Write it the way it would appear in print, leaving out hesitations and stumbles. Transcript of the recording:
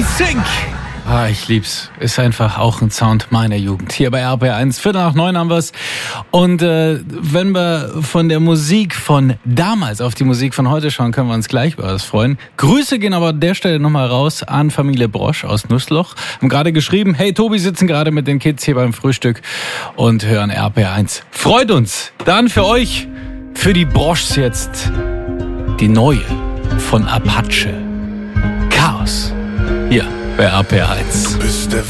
Sync. Ich lieb's. Ist einfach auch ein Sound meiner Jugend. Hier bei RPR1, 8:45 haben wir's. Und wenn wir von der Musik von damals auf die Musik von heute schauen, können wir uns gleich über was freuen. Grüße gehen aber an der Stelle nochmal raus an Familie Brosch aus Nussloch. Haben gerade geschrieben, hey Tobi, sitzen gerade mit den Kids hier beim Frühstück und hören RPR1. Freut uns. Dann für euch, für die Broschs jetzt, die neue von Apache. Chaos. Hier bei RPR1.